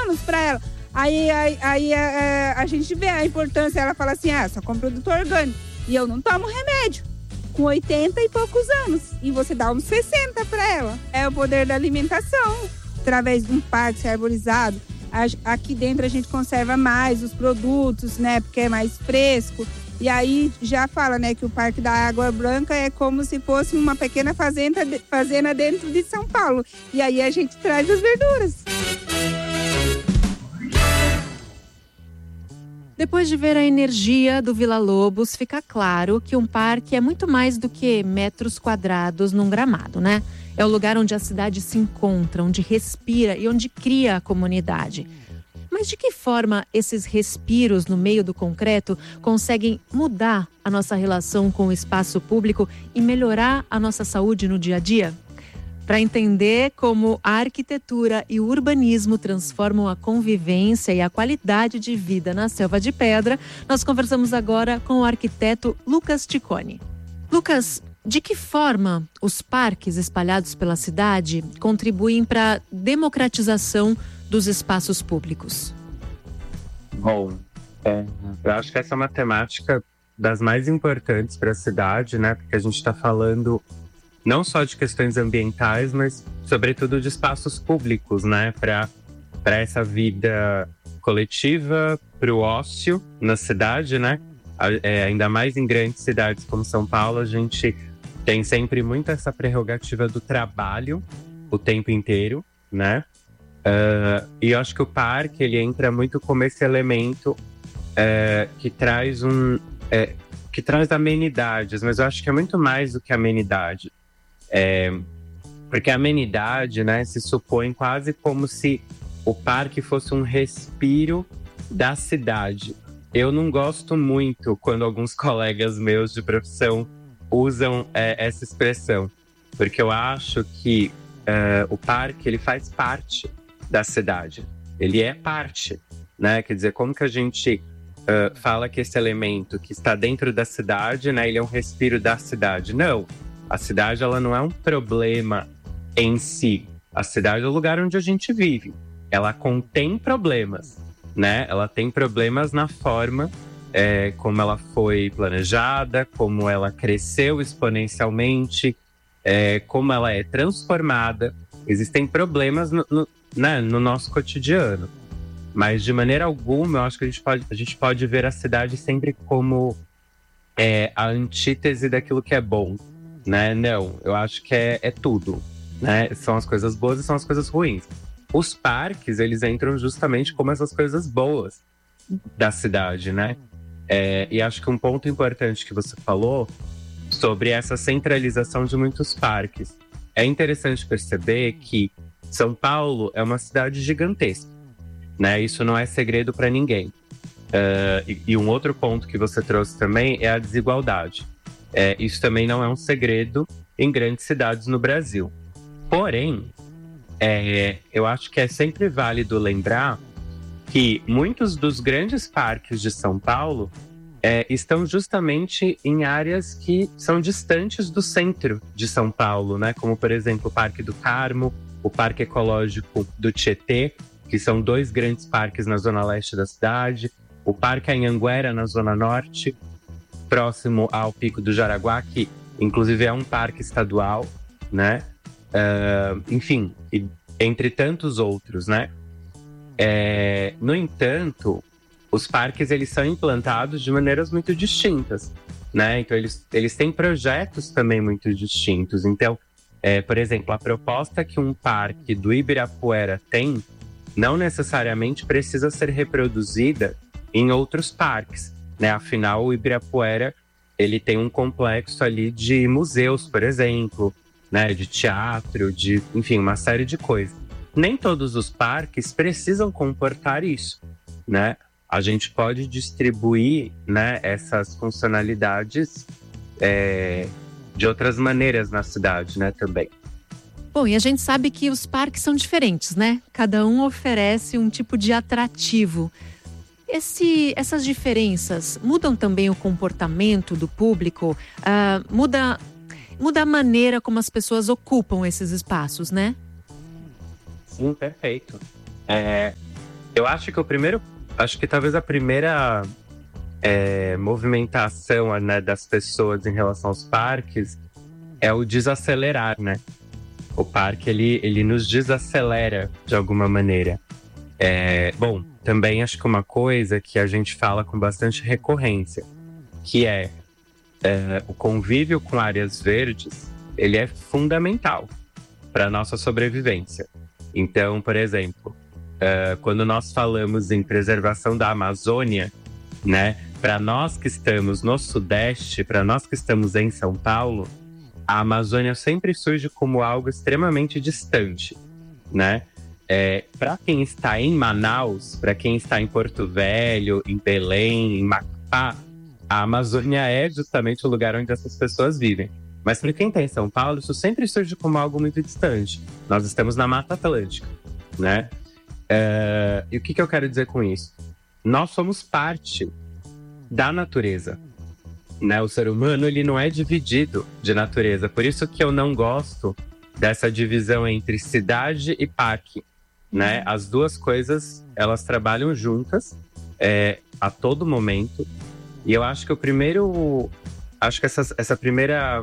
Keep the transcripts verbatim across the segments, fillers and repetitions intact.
anos para ela. Aí, aí, aí a, a gente vê a importância, ela fala assim, ah, só como produto orgânico. E eu não tomo remédio, com oitenta e poucos anos. E você dá uns sessenta para ela. É o poder da alimentação, através de um parque arborizado. Aqui dentro a gente conserva mais os produtos, né, porque é mais fresco. E aí já fala, né, que o Parque da Água Branca é como se fosse uma pequena fazenda, fazenda dentro de São Paulo. E aí a gente traz as verduras. Depois de ver a energia do Vila Lobos, fica claro que um parque é muito mais do que metros quadrados num gramado, né? É o lugar onde a cidade se encontra, onde respira e onde cria a comunidade. Mas de que forma esses respiros no meio do concreto conseguem mudar a nossa relação com o espaço público e melhorar a nossa saúde no dia a dia? Para entender como a arquitetura e o urbanismo transformam a convivência e a qualidade de vida na Selva de Pedra, nós conversamos agora com o arquiteto Lucas Ticoni. Lucas, de que forma os parques espalhados pela cidade contribuem para a democratização dos espaços públicos? Bom, é, eu acho que essa é uma temática das mais importantes para a cidade, né? Porque a gente está falando não só de questões ambientais, mas sobretudo de espaços públicos, né? Para para essa vida coletiva, para o ócio na cidade, né? É, ainda mais em grandes cidades como São Paulo, a gente tem sempre muito essa prerrogativa do trabalho o tempo inteiro, né? Uh, e eu acho que o parque, ele entra muito como esse elemento uh, que traz um... Uh, que traz amenidades, mas eu acho que é muito mais do que amenidade. É, porque a amenidade, né, se supõe quase como se o parque fosse um respiro da cidade. Eu não gosto muito quando alguns colegas meus de profissão usam é, essa expressão, porque eu acho que é, o parque, ele faz parte da cidade, ele é parte, né? Quer dizer, como que a gente uh, fala que esse elemento que está dentro da cidade, né, ele é um respiro da cidade? Não, a cidade, ela não é um problema em si, a cidade é o lugar onde a gente vive, ela contém problemas, né? Ela tem problemas na forma é, como ela foi planejada, como ela cresceu exponencialmente, é, como ela é transformada. Existem problemas no, no, né, no nosso cotidiano. Mas, de maneira alguma, eu acho que a gente pode, a gente pode ver a cidade sempre como é, a antítese daquilo que é bom, né? Não, eu acho que é, é tudo, né? São as coisas boas e são as coisas ruins. Os parques, eles entram justamente como essas coisas boas da cidade, né? É, e acho que um ponto importante que você falou sobre essa centralização de muitos parques. É interessante perceber que São Paulo é uma cidade gigantesca, né? Isso não é segredo para ninguém. Uh, e, e um outro ponto que você trouxe também é a desigualdade. É, isso também não é um segredo em grandes cidades no Brasil. Porém, é, eu acho que é sempre válido lembrar que muitos dos grandes parques de São Paulo é, estão justamente em áreas que são distantes do centro de São Paulo, né? Como, por exemplo, o Parque do Carmo, o Parque Ecológico do Tietê, que são dois grandes parques na zona leste da cidade, o Parque Anhanguera, na zona norte, próximo ao Pico do Jaraguá, que inclusive é um parque estadual, né? Uh, enfim, e, entre tantos outros, né? É, no entanto, os parques, eles são implantados de maneiras muito distintas, né? Então, eles, eles têm projetos também muito distintos. Então, é, por exemplo, a proposta que um parque do Ibirapuera tem não necessariamente precisa ser reproduzida em outros parques, né? Afinal, o Ibirapuera, ele tem um complexo ali de museus, por exemplo, né? De teatro, de, enfim, uma série de coisas. Nem todos os parques precisam comportar isso, né? A gente pode distribuir, né, essas funcionalidades é, de outras maneiras na cidade, né, também. Bom, e a gente sabe que os parques são diferentes, né? Cada um oferece um tipo de atrativo. Esse, essas diferenças mudam também o comportamento do público? Uh, muda, muda a maneira como as pessoas ocupam esses espaços, né? Sim, perfeito. É, Eu acho que o primeiro, acho que talvez a primeira é, movimentação, né, das pessoas em relação aos parques é o desacelerar, né? O parque, ele, ele nos desacelera de alguma maneira. É, bom, também acho que uma coisa que a gente fala com bastante recorrência, que é, é o convívio com áreas verdes, ele é fundamental para a nossa sobrevivência. Então, por exemplo, uh, quando nós falamos em preservação da Amazônia, né, para nós que estamos no Sudeste, para nós que estamos em São Paulo, a Amazônia sempre surge como algo extremamente distante, né? É, para quem está em Manaus, para quem está em Porto Velho, em Belém, em Macapá, a Amazônia é justamente o lugar onde essas pessoas vivem. Mas para quem está em São Paulo, isso sempre surge como algo muito distante. Nós estamos na Mata Atlântica, né? É, e o que, que eu quero dizer com isso? Nós somos parte da natureza, né? O ser humano, ele não é dividido de natureza. Por isso que eu não gosto dessa divisão entre cidade e parque, né? As duas coisas, elas trabalham juntas é, a todo momento. E eu acho que o primeiro... Acho que essa, essa primeira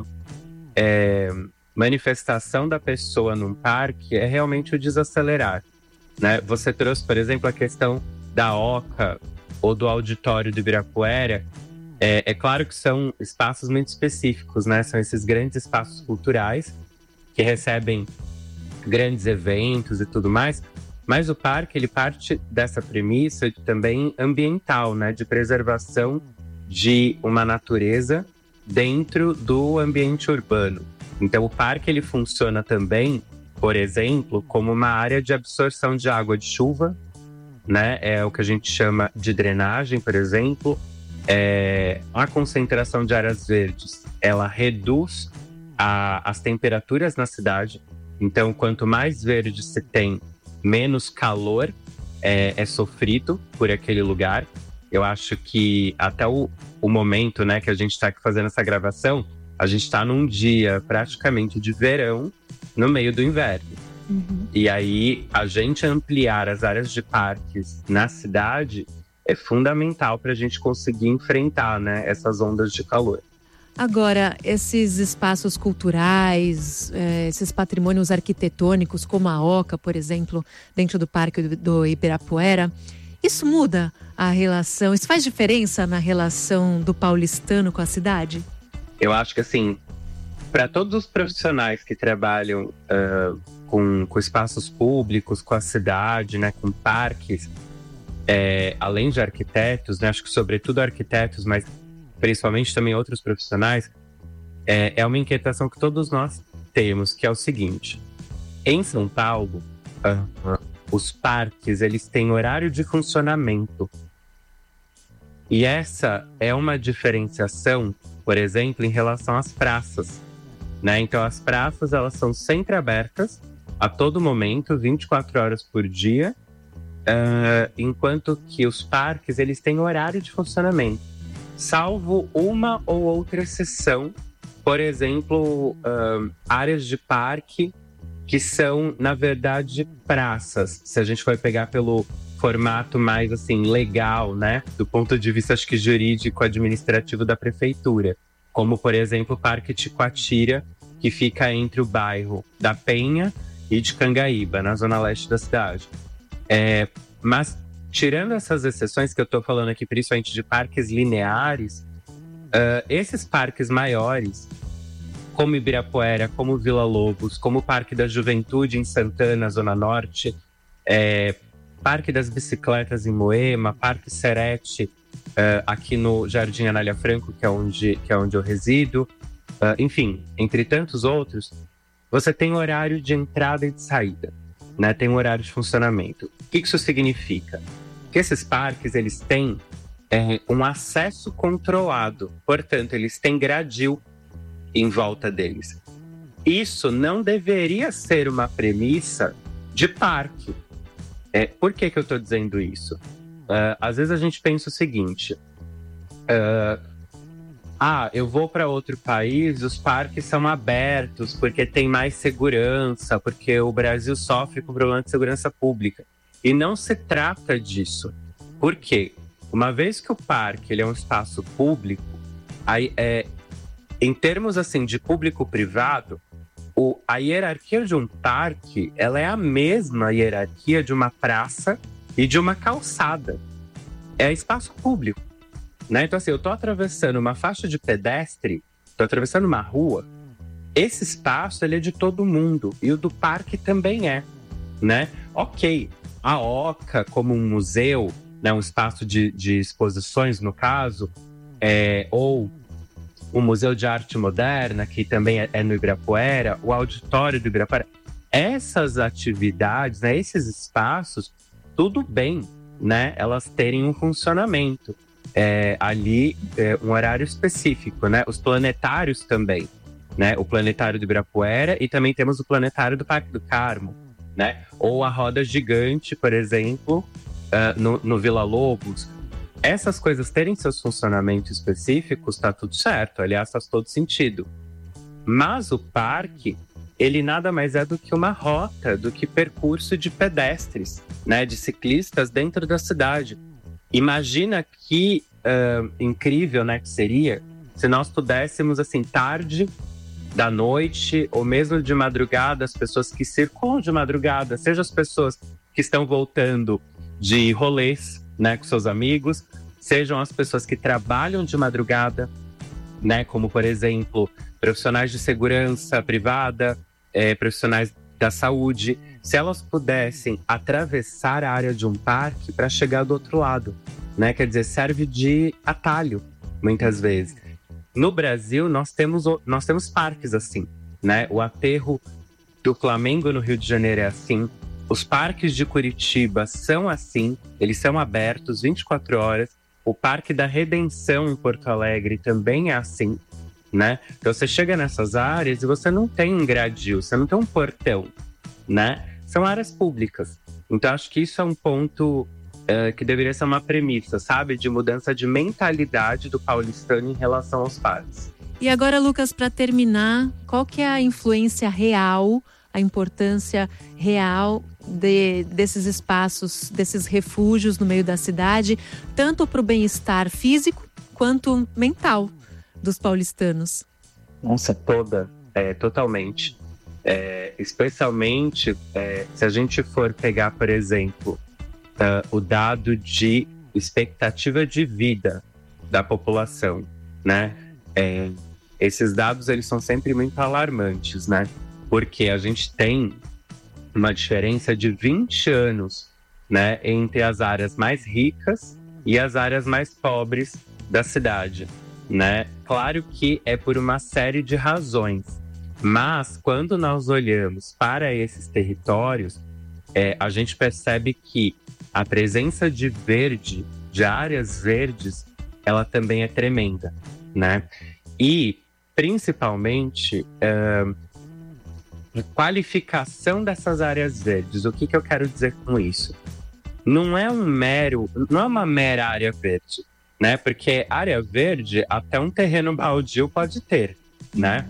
é, manifestação da pessoa num parque é realmente o desacelerar, né? Você trouxe, por exemplo, a questão da Oca ou do auditório do Ibirapuera. É, é claro que são espaços muito específicos, né? São esses grandes espaços culturais que recebem grandes eventos e tudo mais. Mas o parque, ele parte dessa premissa de, também ambiental, né? De preservação de uma natureza dentro do ambiente urbano. Então o parque, ele funciona também, por exemplo, como uma área de absorção de água de chuva, né? É o que a gente chama de drenagem, por exemplo. É, a concentração de áreas verdes, ela reduz a, as temperaturas na cidade. Então, quanto mais verde se tem, menos calor é, é sofrido por aquele lugar. Eu acho que até o, o momento, né, que a gente está aqui fazendo essa gravação, a gente está num dia praticamente de verão no meio do inverno. Uhum. E aí, a gente ampliar as áreas de parques na cidade é fundamental para a gente conseguir enfrentar, né, essas ondas de calor. Agora, esses espaços culturais, eh, esses patrimônios arquitetônicos, como a Oca, por exemplo, dentro do Parque do, do Ibirapuera, isso muda a relação, isso faz diferença na relação do paulistano com a cidade? Eu acho que, assim, para todos os profissionais que trabalham uh, com, com espaços públicos, com a cidade, né, com parques, é, além de arquitetos, né, acho que sobretudo arquitetos, mas principalmente também outros profissionais, é, é uma inquietação que todos nós temos, que é o seguinte: em São Paulo, uh, os parques, eles têm horário de funcionamento. E essa é uma diferenciação, por exemplo, em relação às praças, né? Então, as praças, elas são sempre abertas a todo momento, vinte e quatro horas por dia, uh, enquanto que os parques, eles têm horário de funcionamento, salvo uma ou outra exceção. Por exemplo, uh, áreas de parque que são, na verdade, praças. Se a gente for pegar pelo formato mais, assim, legal, né? Do ponto de vista, acho que jurídico, administrativo da prefeitura. Como, por exemplo, o Parque Ticoatira, que fica entre o bairro da Penha e de Cangaíba, na zona leste da cidade. É, mas, tirando essas exceções que eu tô falando aqui, principalmente de parques lineares, uh, esses parques maiores, como Ibirapuera, como Vila Lobos, como o Parque da Juventude em Santana, Zona Norte, é, Parque das Bicicletas em Moema, Parque Serete, uh, aqui no Jardim Anália Franco, que é onde, que é onde eu resido, uh, enfim, entre tantos outros, você tem horário de entrada e de saída, né? Tem um horário de funcionamento. O que isso significa? Que esses parques, eles têm é, um acesso controlado, portanto, eles têm gradil em volta deles. Isso não deveria ser uma premissa de parque. É, por que que eu estou dizendo isso? Uh, às vezes a gente pensa o seguinte: uh, ah, eu vou para outro país, os parques são abertos porque tem mais segurança, porque o Brasil sofre com problema de segurança pública. E não se trata disso. Por quê? Uma vez que o parque ele é um espaço público, aí, é, em termos assim, de público-privado, o, a hierarquia de um parque ela é a mesma hierarquia de uma praça e de uma calçada. É espaço público. Né? Então, assim, eu tô atravessando uma faixa de pedestre, tô atravessando uma rua, esse espaço ele é de todo mundo. E o do parque também é. Né? Ok, a Oca, como um museu, né, um espaço de, de exposições, no caso, é, ou o Museu de Arte Moderna, que também é, é no Ibirapuera, o auditório do Ibirapuera. Essas atividades, né, esses espaços, tudo bem, né, elas terem um funcionamento. É, ali, é, um horário específico, né? Os planetários também, né? O planetário do Ibirapuera e também temos o planetário do Parque do Carmo, né? Ou a roda gigante, por exemplo, uh, no, no Vila Lobos. Essas coisas terem seus funcionamentos específicos, tá tudo certo. Aliás, faz todo sentido. Mas o parque, ele nada mais é do que uma rota, do que percurso de pedestres, né? De ciclistas dentro da cidade. Imagina que uh, incrível, né, que seria se nós pudéssemos, assim, tarde da noite ou mesmo de madrugada, as pessoas que circulam de madrugada, seja as pessoas que estão voltando de rolês, né, com seus amigos, sejam as pessoas que trabalham de madrugada, né, como, por exemplo, profissionais de segurança privada, eh, profissionais da saúde, se elas pudessem atravessar a área de um parque para chegar do outro lado, né? Quer dizer, serve de atalho, muitas vezes. No Brasil, nós temos, nós temos parques assim, né? O aterro do Flamengo no Rio de Janeiro é assim. Os parques de Curitiba são assim, eles são abertos vinte e quatro horas. O Parque da Redenção em Porto Alegre também é assim, né? Então você chega nessas áreas e você não tem um gradil, você não tem um portão, né? São áreas públicas. Então acho que isso é um ponto uh, que deveria ser uma premissa, sabe? De mudança de mentalidade do paulistano em relação aos parques. E agora, Lucas, para terminar, qual que é a influência real, a importância real de, desses espaços, desses refúgios no meio da cidade, tanto para o bem-estar físico quanto mental dos paulistanos? Nossa, toda, é, totalmente. É, especialmente é, se a gente for pegar, por exemplo, uh, o dado de expectativa de vida da população, né? É, esses dados, eles são sempre muito alarmantes, né? Porque a gente tem uma diferença de vinte anos, né, entre as áreas mais ricas e as áreas mais pobres da cidade, né? Claro que é por uma série de razões, mas quando nós olhamos para esses territórios, é, a gente percebe que a presença de verde, de áreas verdes, ela também é tremenda, né? E, principalmente, é, a qualificação dessas áreas verdes. O que, que eu quero dizer com isso? Não é um mero, não é uma mera área verde, né? Porque área verde, até um terreno baldio pode ter, né?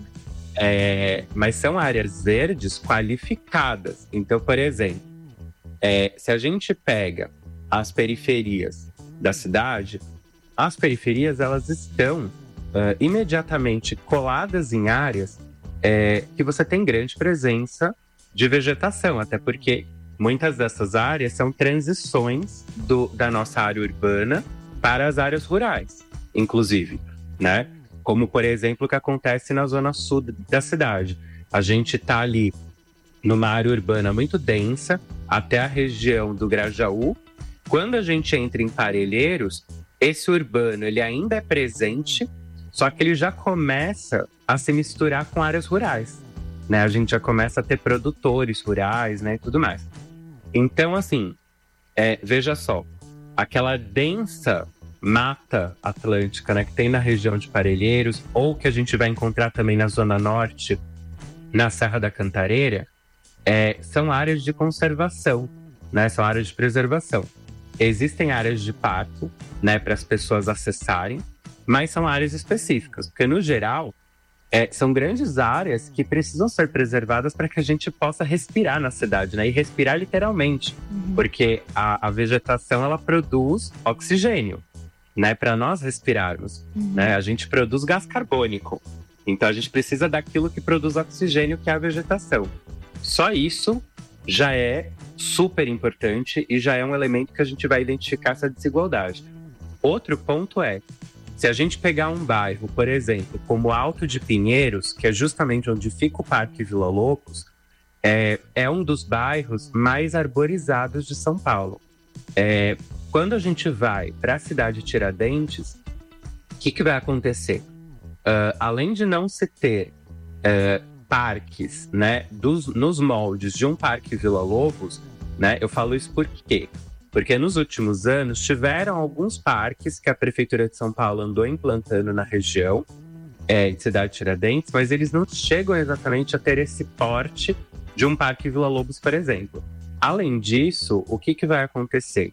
É, mas são áreas verdes qualificadas. Então, por exemplo, é, se a gente pega as periferias da cidade, as periferias, elas estão uh, imediatamente coladas em áreas é, que você tem grande presença de vegetação, até porque muitas dessas áreas são transições do, da nossa área urbana para as áreas rurais, inclusive, né? Como, por exemplo, o que acontece na zona sul da cidade. A gente está ali numa área urbana muito densa, até a região do Grajaú. Quando a gente entra em Parelheiros, esse urbano ele ainda é presente, só que ele já começa a se misturar com áreas rurais, né? A gente já começa a ter produtores rurais, né, e tudo mais. Então, assim, é, veja só, aquela densa mata atlântica, né, que tem na região de Parelheiros, ou que a gente vai encontrar também na Zona Norte, na Serra da Cantareira, é, são áreas de conservação, né, são áreas de preservação. Existem áreas de parque, né, para as pessoas acessarem, mas são áreas específicas, porque no geral, É, são grandes áreas que precisam ser preservadas para que a gente possa respirar na cidade, né? E respirar literalmente, uhum. porque a, a vegetação ela produz oxigênio, né? Para nós respirarmos, uhum. né? A gente produz gás carbônico, então a gente precisa daquilo que produz oxigênio, que é a vegetação. Só isso já é super importante e já é um elemento que a gente vai identificar essa desigualdade. Outro ponto é, se a gente pegar um bairro, por exemplo, como Alto de Pinheiros, que é justamente onde fica o Parque Vila Lobos, é, é um dos bairros mais arborizados de São Paulo. É, quando a gente vai para a cidade de Tiradentes, o que, que vai acontecer? Uh, além de não se ter uh, parques, né, dos, nos moldes de um Parque Vila Lobos, né, eu falo isso por quê? Porque nos últimos anos tiveram alguns parques que a Prefeitura de São Paulo andou implantando na região é, de Cidade de Tiradentes, mas eles não chegam exatamente a ter esse porte de um Parque Vila Lobos, por exemplo. Além disso, o que, que vai acontecer?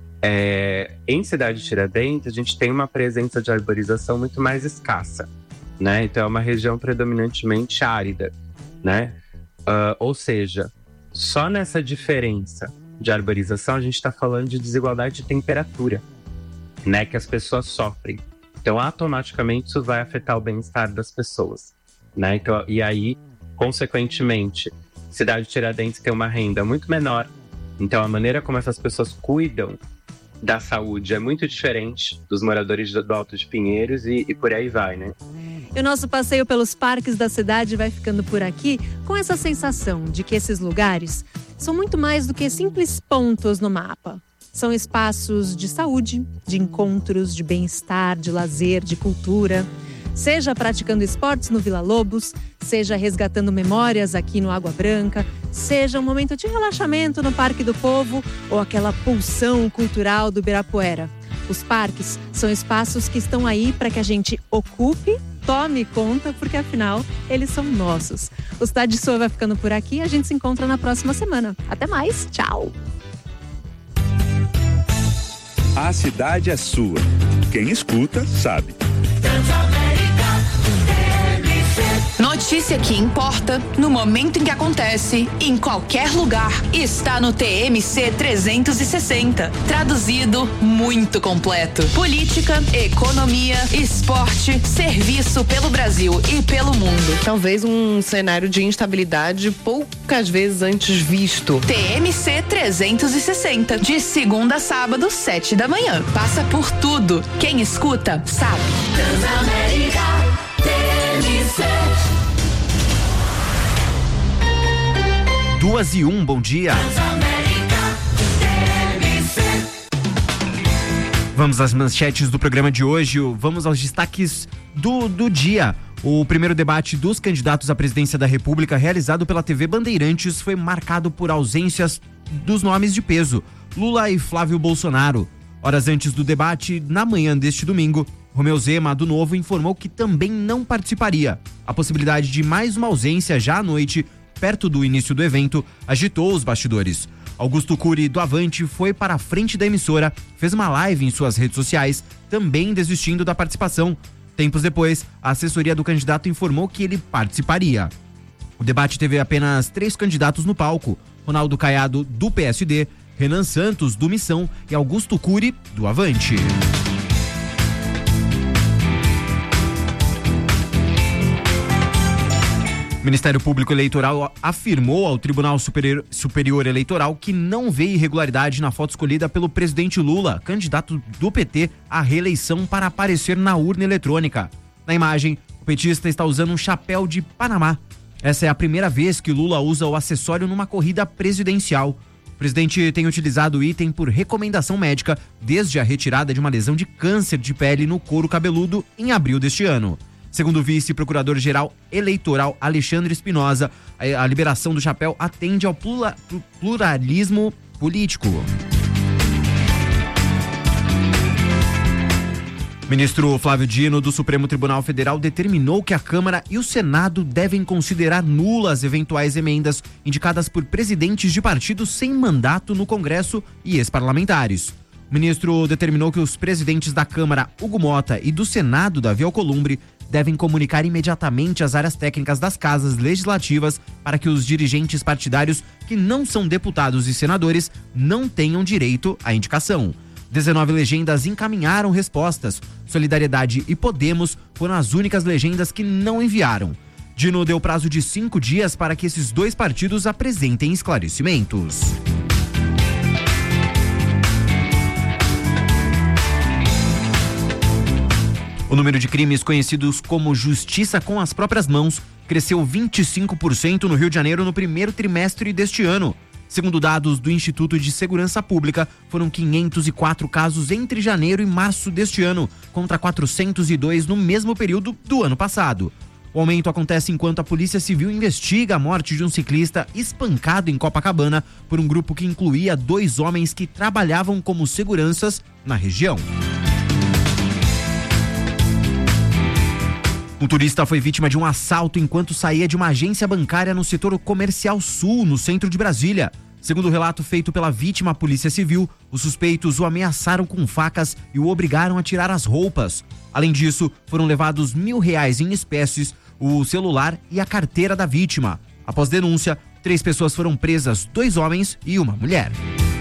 É, em Cidade de Tiradentes, a gente tem uma presença de arborização muito mais escassa, né? Então é uma região predominantemente árida, né? Uh, ou seja, só nessa diferença de arborização, a gente está falando de desigualdade de temperatura, né, que as pessoas sofrem. Então, automaticamente, isso vai afetar o bem-estar das pessoas, né? Então, e aí, consequentemente, Cidade de Tiradentes tem uma renda muito menor. Então, a maneira como essas pessoas cuidam da saúde é muito diferente dos moradores do Alto de Pinheiros e, e por aí vai, né? E o nosso passeio pelos parques da cidade vai ficando por aqui com essa sensação de que esses lugares são muito mais do que simples pontos no mapa. São espaços de saúde, de encontros, de bem-estar, de lazer, de cultura. Seja praticando esportes no Vila Lobos, seja resgatando memórias aqui no Água Branca, seja um momento de relaxamento no Parque do Povo ou aquela pulsão cultural do Ibirapuera. Os parques são espaços que estão aí para que a gente ocupe, tome conta, porque afinal eles são nossos. O Cidade Sua vai ficando por aqui e a gente se encontra na próxima semana. Até mais, tchau! A cidade é sua. Quem escuta, sabe. Notícia que importa, no momento em que acontece, em qualquer lugar, está no T M C trezentos e sessenta. Traduzido, muito completo. Política, economia, esporte, serviço pelo Brasil e pelo mundo. Talvez um cenário de instabilidade poucas vezes antes visto. T M C trezentos e sessenta, de segunda a sábado, sete da manhã. Passa por tudo. Quem escuta, sabe. Transamérica, T M C. Duas e um, bom dia. Vamos às manchetes do programa de hoje, vamos aos destaques do, do dia. O primeiro debate dos candidatos à presidência da República, realizado pela T V Bandeirantes, foi marcado por ausências dos nomes de peso, Lula e Flávio Bolsonaro. Horas antes do debate, na manhã deste domingo, Romeu Zema, do Novo, informou que também não participaria. A possibilidade de mais uma ausência já à noite, perto do início do evento, agitou os bastidores. Augusto Cury, do Avante, foi para a frente da emissora, fez uma live em suas redes sociais, também desistindo da participação. Tempos depois, a assessoria do candidato informou que ele participaria. O debate teve apenas três candidatos no palco: Ronaldo Caiado, do P S D, Renan Santos, do Missão e Augusto Cury, do Avante. O Ministério Público Eleitoral afirmou ao Tribunal Superior, Superior Eleitoral que não vê irregularidade na foto escolhida pelo presidente Lula, candidato do P T à reeleição, para aparecer na urna eletrônica. Na imagem, o petista está usando um chapéu de Panamá. Essa é a primeira vez que Lula usa o acessório numa corrida presidencial. O presidente tem utilizado o item por recomendação médica desde a retirada de uma lesão de câncer de pele no couro cabeludo em abril deste ano. Segundo o vice-procurador-geral eleitoral Alexandre Espinosa, a liberação do chapéu atende ao pluralismo político. O ministro Flávio Dino, do Supremo Tribunal Federal, determinou que a Câmara e o Senado devem considerar nulas eventuais emendas indicadas por presidentes de partidos sem mandato no Congresso e ex-parlamentares. O ministro determinou que os presidentes da Câmara, Hugo Mota, e do Senado, Davi Alcolumbre, devem comunicar imediatamente às áreas técnicas das casas legislativas para que os dirigentes partidários que não são deputados e senadores não tenham direito à indicação. dezenove legendas encaminharam respostas. Solidariedade e Podemos foram as únicas legendas que não enviaram. Dino deu prazo de cinco dias para que esses dois partidos apresentem esclarecimentos. O número de crimes conhecidos como justiça com as próprias mãos cresceu vinte e cinco por cento no Rio de Janeiro no primeiro trimestre deste ano. Segundo dados do Instituto de Segurança Pública, foram quinhentos e quatro casos entre janeiro e março deste ano, contra quatrocentos e dois no mesmo período do ano passado. O aumento acontece enquanto a Polícia Civil investiga a morte de um ciclista espancado em Copacabana por um grupo que incluía dois homens que trabalhavam como seguranças na região. Um turista foi vítima de um assalto enquanto saía de uma agência bancária no setor comercial sul, no centro de Brasília. Segundo o relato feito pela vítima à Polícia Civil, os suspeitos o ameaçaram com facas e o obrigaram a tirar as roupas. Além disso, foram levados mil reais em espécies, o celular e a carteira da vítima. Após denúncia, três pessoas foram presas, dois homens e uma mulher.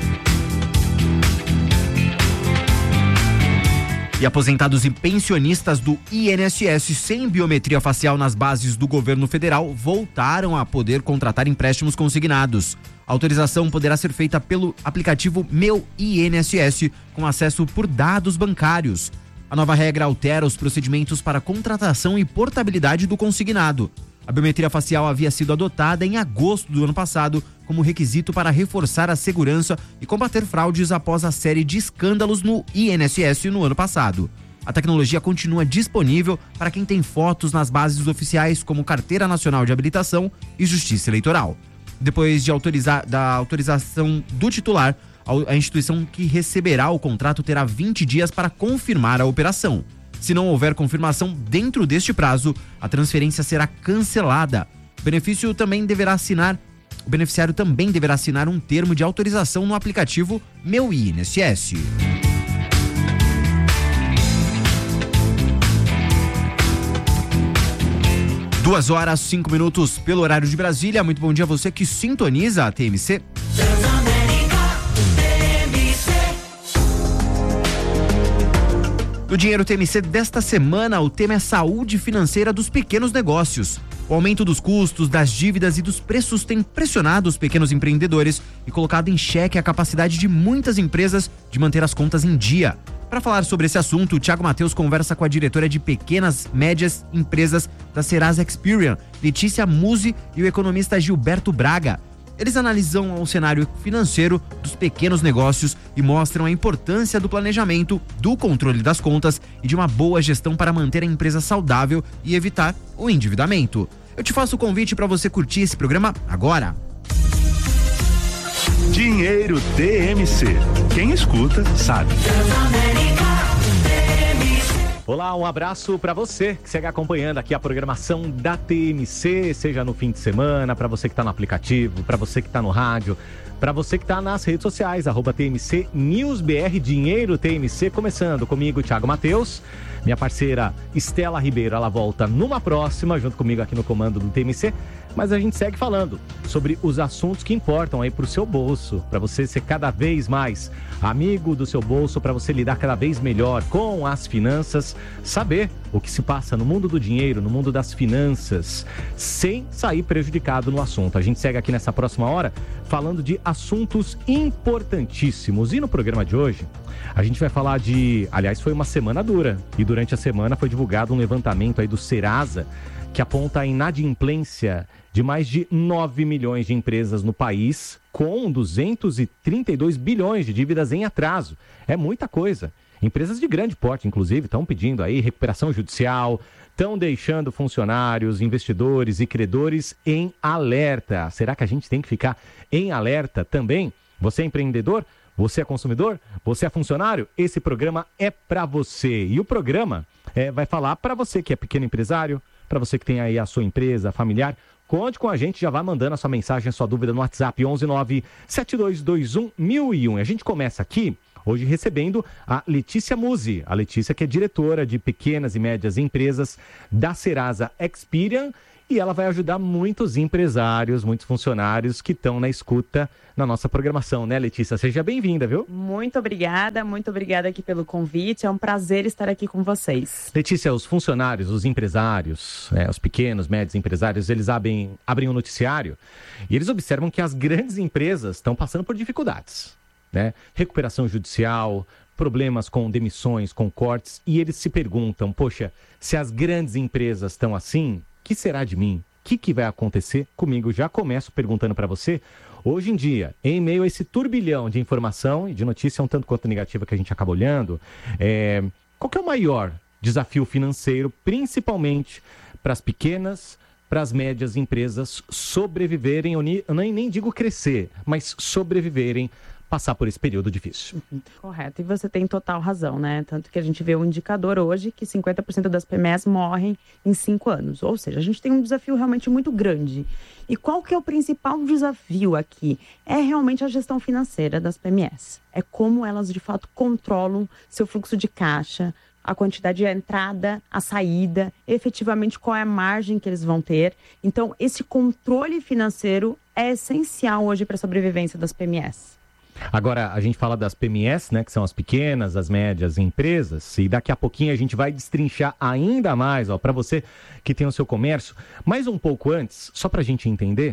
E aposentados e pensionistas do I N S S sem biometria facial nas bases do governo federal voltaram a poder contratar empréstimos consignados. A autorização poderá ser feita pelo aplicativo Meu I N S S, com acesso por dados bancários. A nova regra altera os procedimentos para contratação e portabilidade do consignado. A biometria facial havia sido adotada em agosto do ano passado como requisito para reforçar a segurança e combater fraudes após a série de escândalos no I N S S no ano passado. A tecnologia continua disponível para quem tem fotos nas bases oficiais como Carteira Nacional de Habilitação e Justiça Eleitoral. Depois de autorizar, da autorização do titular, a instituição que receberá o contrato terá vinte dias para confirmar a operação. Se não houver confirmação dentro deste prazo, a transferência será cancelada. O benefício também deverá assinar, o beneficiário também deverá assinar um termo de autorização no aplicativo Meu I N S S. Duas horas, cinco minutos pelo horário de Brasília. Muito bom dia a você que sintoniza a T M C. No Dinheiro T M C desta semana, o tema é saúde financeira dos pequenos negócios. O aumento dos custos, das dívidas e dos preços tem pressionado os pequenos empreendedores e colocado em xeque a capacidade de muitas empresas de manter as contas em dia. Para falar sobre esse assunto, o Thiago Mateus conversa com a diretora de Pequenas Médias Empresas da Serasa Experian, Letícia Musi, e o economista Gilberto Braga. Eles analisam o cenário financeiro dos pequenos negócios e mostram a importância do planejamento, do controle das contas e de uma boa gestão para manter a empresa saudável e evitar o endividamento. Eu te faço o convite para você curtir esse programa agora. Dinheiro T M C. Quem escuta, sabe. Olá, um abraço para você que segue acompanhando aqui a programação da T M C, seja no fim de semana, para você que está no aplicativo, para você que está no rádio, para você que está nas redes sociais, arroba T M C News B R, Dinheiro T M C, começando comigo, Thiago Mateus, minha parceira Estela Ribeiro, ela volta numa próxima, junto comigo aqui no comando do T M C, mas a gente segue falando sobre os assuntos que importam aí para o seu bolso, para você ser cada vez mais amigo do seu bolso, para você lidar cada vez melhor com as finanças, saber o que se passa no mundo do dinheiro, no mundo das finanças, sem sair prejudicado no assunto. A gente segue aqui nessa próxima hora falando de assuntos importantíssimos. E no programa de hoje, a gente vai falar de... Aliás, foi uma semana dura. E durante a semana foi divulgado um levantamento aí do Serasa, que aponta a inadimplência de mais de nove milhões de empresas no país, com duzentos e trinta e dois bilhões de dívidas em atraso. É muita coisa. Empresas de grande porte, inclusive, estão pedindo aí recuperação judicial, estão deixando funcionários, investidores e credores em alerta. Será que a gente tem que ficar em alerta também? Você é empreendedor? Você é consumidor? Você é funcionário? Esse programa é para você. E o programa é, vai falar para você que é pequeno empresário, para você que tem aí a sua empresa familiar. Conte com a gente, já vai mandando a sua mensagem, a sua dúvida no WhatsApp onze nove sete dois dois um mil e um. A gente começa aqui Hoje recebendo a Letícia Musi, a Letícia que é diretora de pequenas e médias empresas da Serasa Experian, e ela vai ajudar muitos empresários, muitos funcionários que estão na escuta na nossa programação, né, Letícia? Seja bem-vinda, viu? Muito obrigada, muito obrigada aqui pelo convite. É um prazer estar aqui com vocês. Letícia, os funcionários, os empresários, né, os pequenos, médios empresários, eles abrem, abrem um noticiário e eles observam que as grandes empresas estão passando por dificuldades, né? Recuperação judicial, problemas com demissões, com cortes, e eles se perguntam, poxa, se as grandes empresas estão assim, o que será de mim? O que, que vai acontecer comigo? Já começo perguntando para você. Hoje em dia, em meio a esse turbilhão de informação e de notícia um tanto quanto negativa que a gente acaba olhando, é... qual que é o maior desafio financeiro, principalmente para as pequenas, para as médias empresas sobreviverem, eu nem, nem digo crescer, mas sobreviverem, passar por esse período difícil. Correto, e você tem total razão, né? Tanto que a gente vê um indicador hoje que cinquenta por cento das P M Es morrem em cinco anos. Ou seja, a gente tem um desafio realmente muito grande. E qual que é o principal desafio aqui? É realmente a gestão financeira das P M Es. É como elas, de fato, controlam seu fluxo de caixa, a quantidade de entrada, a saída, efetivamente qual é a margem que eles vão ter. Então, esse controle financeiro é essencial hoje para a sobrevivência das P M Es. Agora, a gente fala das P M Es, né, que são as pequenas, as médias empresas, e daqui a pouquinho a gente vai destrinchar ainda mais, ó, para você que tem o seu comércio. Mas um pouco antes, só para a gente entender,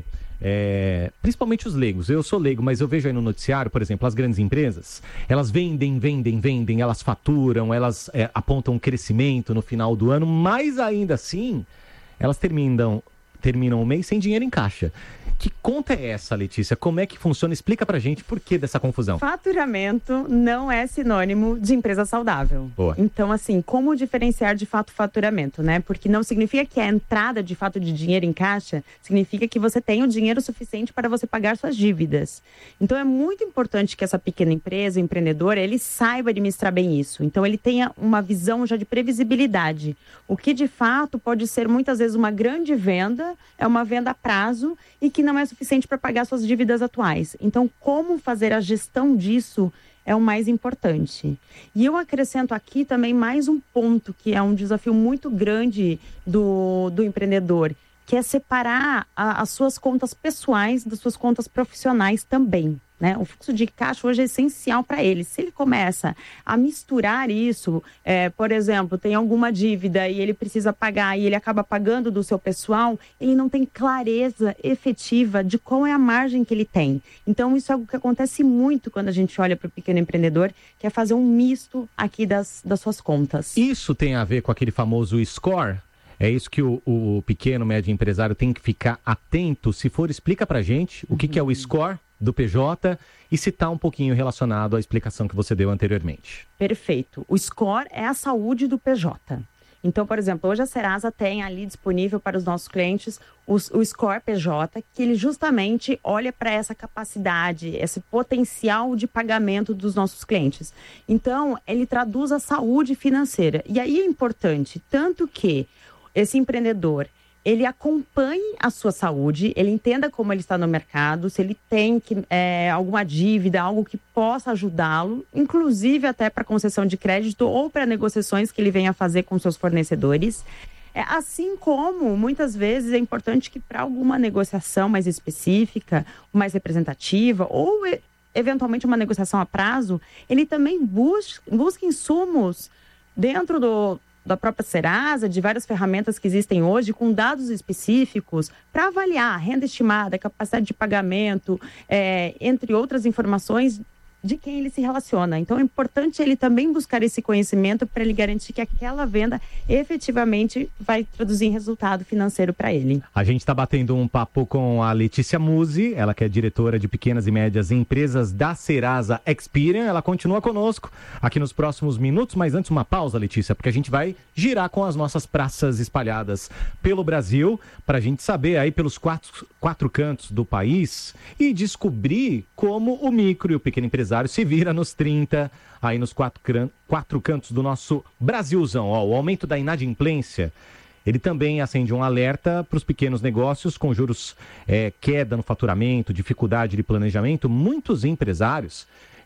é, principalmente os leigos, eu sou leigo, mas eu vejo aí no noticiário, por exemplo, as grandes empresas, elas vendem, vendem, vendem, elas faturam, elas é, apontam um crescimento no final do ano, mas ainda assim, elas terminam, terminam o mês sem dinheiro em caixa. Que conta é essa, Letícia? Como é que funciona? Explica pra gente por que dessa confusão. Faturamento não é sinônimo de empresa saudável. Boa. Então, assim, como diferenciar de fato faturamento, né? Porque não significa que a entrada de fato de dinheiro em caixa significa que você tem o dinheiro suficiente para você pagar suas dívidas. Então, é muito importante que essa pequena empresa, o empreendedor, ele saiba administrar bem isso. Então, ele tenha uma visão já de previsibilidade. O que, de fato, pode ser muitas vezes uma grande venda, é uma venda a prazo e que não é suficiente para pagar suas dívidas atuais. Então, como fazer a gestão disso é o mais importante. E eu acrescento aqui também mais um ponto, que é um desafio muito grande do, do empreendedor, que é separar a, as suas contas pessoais das suas contas profissionais também. Né? O fluxo de caixa hoje é essencial para ele. Se ele começa a misturar isso, é, por exemplo, tem alguma dívida e ele precisa pagar e ele acaba pagando do seu pessoal, ele não tem clareza efetiva de qual é a margem que ele tem. Então, isso é algo que acontece muito quando a gente olha para o pequeno empreendedor, que é fazer um misto aqui das, das suas contas. Isso tem a ver com aquele famoso score? É isso que o, o pequeno, médio empresário tem que ficar atento? Se for, explica pra gente o que, uhum. que é o score do P J e se está um pouquinho relacionado à explicação que você deu anteriormente. Perfeito. O score é a saúde do P J. Então, por exemplo, hoje a Serasa tem ali disponível para os nossos clientes o, o Score P J, que ele justamente olha para essa capacidade, esse potencial de pagamento dos nossos clientes. Então, ele traduz a saúde financeira. E aí é importante, tanto que esse empreendedor, ele acompanhe a sua saúde, ele entenda como ele está no mercado, se ele tem que, é, alguma dívida, algo que possa ajudá-lo, inclusive até para concessão de crédito ou para negociações que ele venha fazer com seus fornecedores. É, assim como, muitas vezes, é importante que para alguma negociação mais específica, mais representativa, ou eventualmente uma negociação a prazo, ele também busque, busque insumos dentro do... da própria Serasa, de várias ferramentas que existem hoje, com dados específicos, para avaliar a renda estimada, a capacidade de pagamento, é, entre outras informações de quem ele se relaciona. Então, é importante ele também buscar esse conhecimento para ele garantir que aquela venda efetivamente vai traduzir em resultado financeiro para ele. A gente está batendo um papo com a Letícia Musi, ela que é diretora de pequenas e médias empresas da Serasa Experian. Ela continua conosco aqui nos próximos minutos, mas antes uma pausa, Letícia, porque a gente vai girar com as nossas praças espalhadas pelo Brasil, para a gente saber aí pelos quatro, quatro cantos do país e descobrir como o micro e o pequeno empresário se vira nos trinta, aí nos quatro, quatro cantos do nosso Brasilzão. Ó, o aumento da inadimplência, ele também acende um alerta para os pequenos negócios com juros, é, queda no faturamento, dificuldade de planejamento. Muitos empresários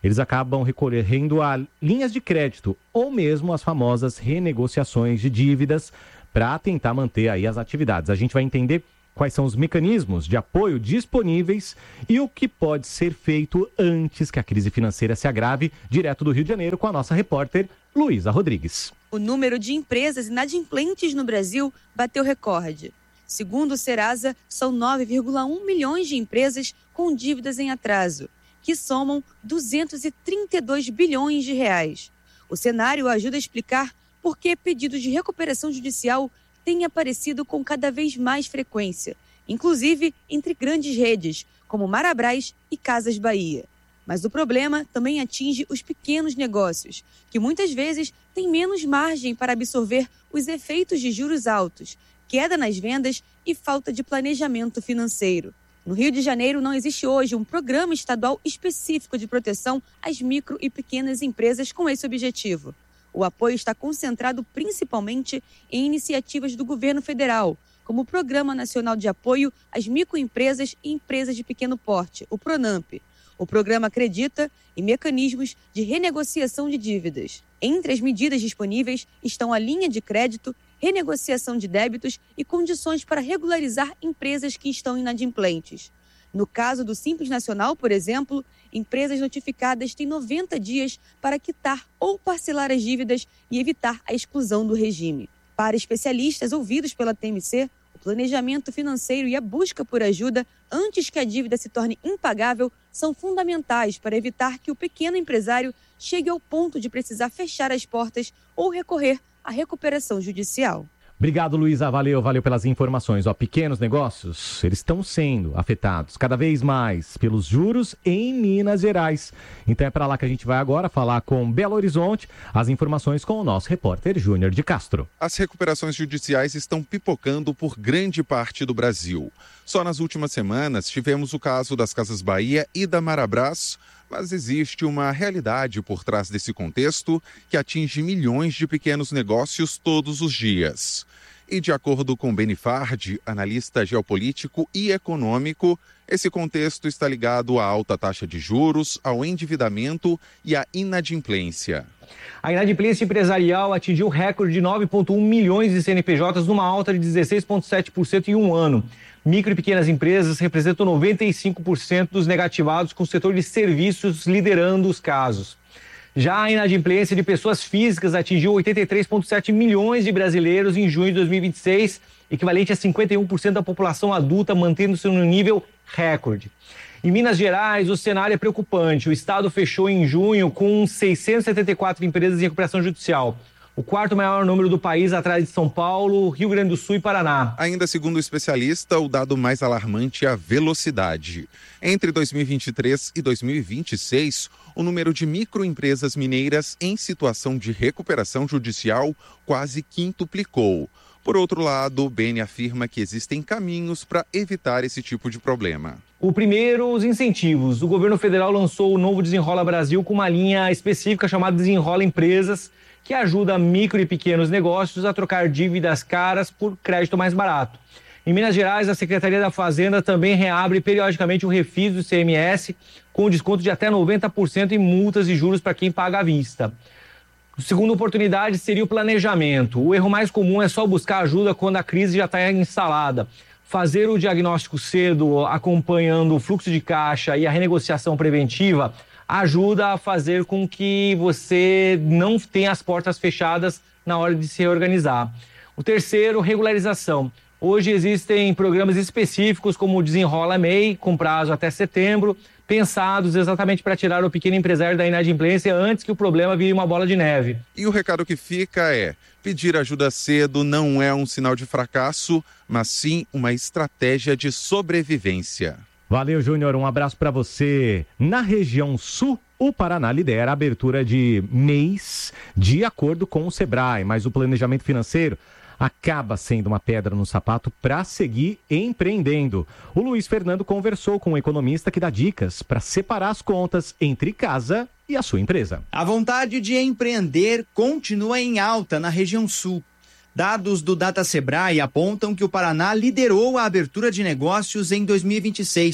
eles acabam recorrendo a linhas de crédito ou mesmo as famosas renegociações de dívidas para tentar manter aí as atividades. A gente vai entender quais são os mecanismos de apoio disponíveis e o que pode ser feito antes que a crise financeira se agrave, direto do Rio de Janeiro com a nossa repórter Luísa Rodrigues. O número de empresas inadimplentes no Brasil bateu recorde. Segundo o Serasa, são nove vírgula um milhões de empresas com dívidas em atraso, que somam duzentos e trinta e dois bilhões de reais. O cenário ajuda a explicar por que pedidos de recuperação judicial têm aparecido com cada vez mais frequência, inclusive entre grandes redes, como Marabras e Casas Bahia. Mas o problema também atinge os pequenos negócios, que muitas vezes têm menos margem para absorver os efeitos de juros altos, queda nas vendas e falta de planejamento financeiro. No Rio de Janeiro, não existe hoje um programa estadual específico de proteção às micro e pequenas empresas com esse objetivo. O apoio está concentrado principalmente em iniciativas do governo federal, como o Programa Nacional de Apoio às Microempresas e Empresas de Pequeno Porte, o PRONAMP. O programa acredita em mecanismos de renegociação de dívidas. Entre as medidas disponíveis estão a linha de crédito, renegociação de débitos e condições para regularizar empresas que estão inadimplentes. No caso do Simples Nacional, por exemplo, empresas notificadas têm noventa dias para quitar ou parcelar as dívidas e evitar a exclusão do regime. Para especialistas ouvidos pela T M C, o planejamento financeiro e a busca por ajuda antes que a dívida se torne impagável são fundamentais para evitar que o pequeno empresário chegue ao ponto de precisar fechar as portas ou recorrer à recuperação judicial. Obrigado, Luísa. Valeu, valeu pelas informações. Ó, pequenos negócios, eles estão sendo afetados cada vez mais pelos juros em Minas Gerais. Então é para lá que a gente vai agora falar com Belo Horizonte. As informações com o nosso repórter Júnior de Castro. As recuperações judiciais estão pipocando por grande parte do Brasil. Só nas últimas semanas tivemos o caso das Casas Bahia e da Marabras, mas existe uma realidade por trás desse contexto que atinge milhões de pequenos negócios todos os dias. E de acordo com Beni Fardi, analista geopolítico e econômico, esse contexto está ligado à alta taxa de juros, ao endividamento e à inadimplência. A inadimplência empresarial atingiu o recorde de nove vírgula um milhões de C N P Js, numa alta de dezesseis vírgula sete por cento em um ano. Micro e pequenas empresas representam noventa e cinco por cento dos negativados, com o setor de serviços liderando os casos. Já a inadimplência de pessoas físicas atingiu oitenta e três vírgula sete milhões de brasileiros em junho de dois mil e vinte e seis, equivalente a cinquenta e um por cento da população adulta, mantendo-se no nível recorde. Em Minas Gerais, o cenário é preocupante. O estado fechou em junho com seiscentas e setenta e quatro empresas em recuperação judicial, o quarto maior número do país, atrás de São Paulo, Rio Grande do Sul e Paraná. Ainda segundo o especialista, o dado mais alarmante é a velocidade. Entre dois mil e vinte e três e dois mil e vinte e seis, o número de microempresas mineiras em situação de recuperação judicial quase quintuplicou. Por outro lado, o Beni afirma que existem caminhos para evitar esse tipo de problema. O primeiro, os incentivos. O governo federal lançou o novo Desenrola Brasil com uma linha específica chamada Desenrola Empresas, que ajuda micro e pequenos negócios a trocar dívidas caras por crédito mais barato. Em Minas Gerais, a Secretaria da Fazenda também reabre periodicamente o refis do I C M S, com desconto de até noventa por cento em multas e juros para quem paga à vista. A segunda oportunidade seria o planejamento. O erro mais comum é só buscar ajuda quando a crise já está instalada. Fazer o diagnóstico cedo, acompanhando o fluxo de caixa e a renegociação preventiva, ajuda a fazer com que você não tenha as portas fechadas na hora de se reorganizar. O terceiro, regularização. Hoje existem programas específicos como o Desenrola M E I, com prazo até setembro, pensados exatamente para tirar o pequeno empresário da inadimplência antes que o problema vire uma bola de neve. E o recado que fica é: pedir ajuda cedo não é um sinal de fracasso, mas sim uma estratégia de sobrevivência. Valeu, Júnior. Um abraço para você. Na região sul, o Paraná lidera a abertura de mês de acordo com o Sebrae, mas o planejamento financeiro acaba sendo uma pedra no sapato para seguir empreendendo. O Luiz Fernando conversou com um economista que dá dicas para separar as contas entre casa e a sua empresa. A vontade de empreender continua em alta na região sul. Dados do Data Sebrae apontam que o Paraná liderou a abertura de negócios em dois mil e vinte e seis,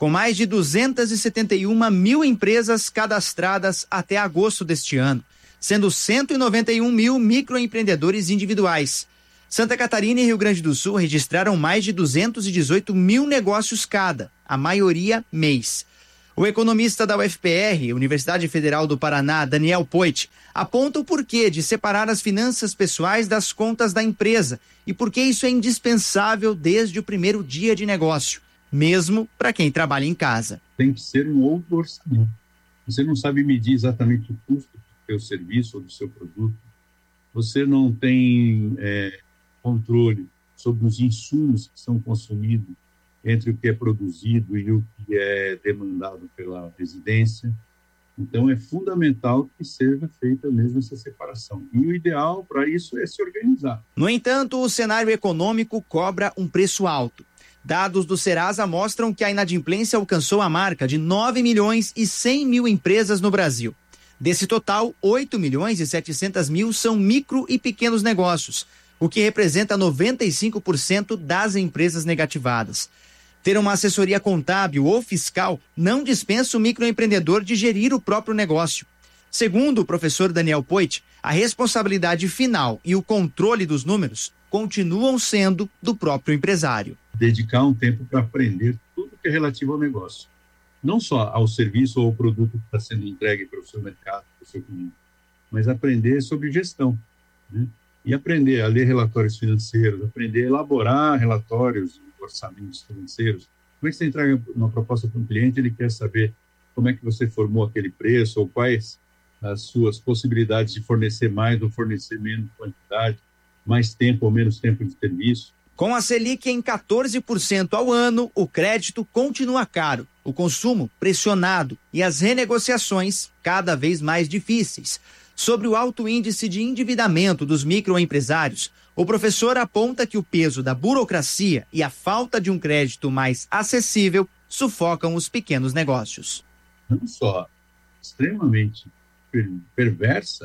com mais de duzentas e setenta e uma mil empresas cadastradas até agosto deste ano, sendo cento e noventa e um mil microempreendedores individuais. Santa Catarina e Rio Grande do Sul registraram mais de duzentos e dezoito mil negócios cada, a maioria M E Is. O economista da U F P R, Universidade Federal do Paraná, Daniel Poit, aponta o porquê de separar as finanças pessoais das contas da empresa e por que isso é indispensável desde o primeiro dia de negócio, mesmo para quem trabalha em casa. Tem que ser um outro orçamento. Você não sabe medir exatamente o custo do seu serviço ou do seu produto. Você não tem é, controle sobre os insumos que são consumidos entre o que é produzido e o que é demandado pela residência. Então, é fundamental que seja feita mesmo essa separação. E o ideal para isso é se organizar. No entanto, o cenário econômico cobra um preço alto. Dados do Serasa mostram que a inadimplência alcançou a marca de nove milhões e cem mil empresas no Brasil. Desse total, oito milhões e setecentos mil são micro e pequenos negócios, o que representa noventa e cinco por cento das empresas negativadas. Ter uma assessoria contábil ou fiscal não dispensa o microempreendedor de gerir o próprio negócio. Segundo o professor Daniel Poit, a responsabilidade final e o controle dos números continuam sendo do próprio empresário. Dedicar um tempo para aprender tudo que é relativo ao negócio. Não só ao serviço ou ao produto que está sendo entregue para o seu mercado, para o seu cliente, mas aprender sobre gestão, né? E aprender a ler relatórios financeiros, aprender a elaborar relatórios, orçamentos financeiros. Como é que você entrega uma proposta para um cliente, ele quer saber como é que você formou aquele preço ou quais as suas possibilidades de fornecer mais ou fornecer menos quantidade, mais tempo ou menos tempo de serviço. Com a Selic em quatorze por cento ao ano, o crédito continua caro, o consumo pressionado e as renegociações cada vez mais difíceis. Sobre o alto índice de endividamento dos microempresários, o professor aponta que o peso da burocracia e a falta de um crédito mais acessível sufocam os pequenos negócios. Não só extremamente perversa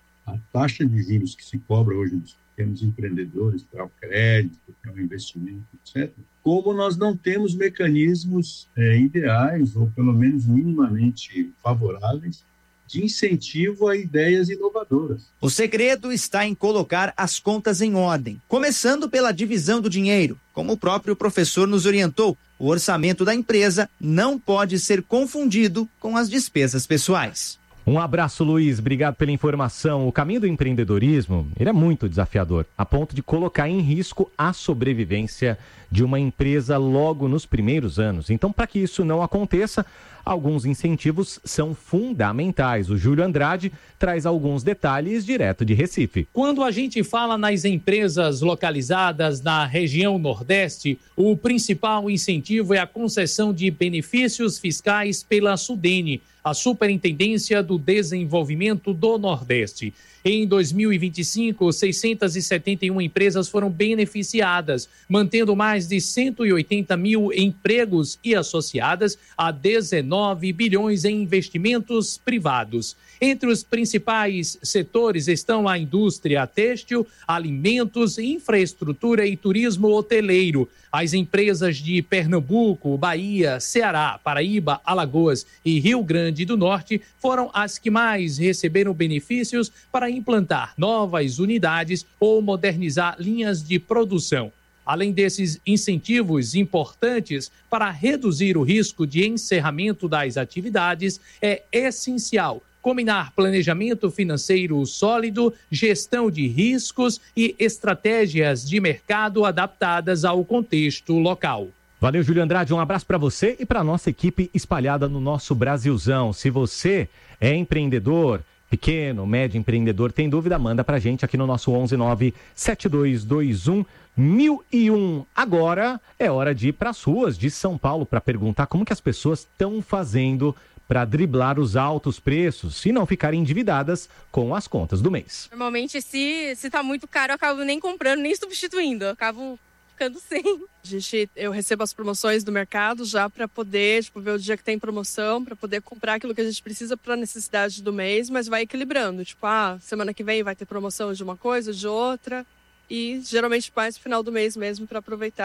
a taxa de juros que se cobra hoje dos pequenos empreendedores para o crédito, para o investimento, etcétera, como nós não temos mecanismos é, ideais ou pelo menos minimamente favoráveis de incentivo a ideias inovadoras. O segredo está em colocar as contas em ordem, começando pela divisão do dinheiro. Como o próprio professor nos orientou, o orçamento da empresa não pode ser confundido com as despesas pessoais. Um abraço, Luiz. Obrigado pela informação. O caminho do empreendedorismo, ele é muito desafiador, a ponto de colocar em risco a sobrevivência de uma empresa logo nos primeiros anos. Então, para que isso não aconteça, alguns incentivos são fundamentais. O Júlio Andrade traz alguns detalhes direto de Recife. Quando a gente fala nas empresas localizadas na região Nordeste, o principal incentivo é a concessão de benefícios fiscais pela Sudene, a Superintendência do Desenvolvimento do Nordeste. Em dois mil e vinte e cinco, seiscentas e setenta e uma empresas foram beneficiadas, mantendo mais de cento e oitenta mil empregos e associadas a dezenove bilhões em investimentos privados. Entre os principais setores estão a indústria têxtil, alimentos, infraestrutura e turismo hoteleiro. As empresas de Pernambuco, Bahia, Ceará, Paraíba, Alagoas e Rio Grande do Norte foram as que mais receberam benefícios para implantar novas unidades ou modernizar linhas de produção. Além desses incentivos importantes para reduzir o risco de encerramento das atividades, é essencial combinar planejamento financeiro sólido, gestão de riscos e estratégias de mercado adaptadas ao contexto local. Valeu, Júlio Andrade. Um abraço para você e para a nossa equipe espalhada no nosso Brasilzão. Se você é empreendedor, pequeno, médio empreendedor, tem dúvida, manda pra gente aqui no nosso onze nove sete dois dois um mil e um. Agora é hora de ir para as ruas de São Paulo para perguntar como que as pessoas estão fazendo para driblar os altos preços e não ficarem endividadas com as contas do mês. Normalmente, se, se tá muito caro, eu acabo nem comprando, nem substituindo. Eu acabo ficando sem. A gente, eu recebo as promoções do mercado já para poder, tipo, ver o dia que tem promoção, para poder comprar aquilo que a gente precisa para a necessidade do mês, mas vai equilibrando. Tipo, ah, semana que vem vai ter promoção de uma coisa, de outra. E geralmente mais no final do mês mesmo para aproveitar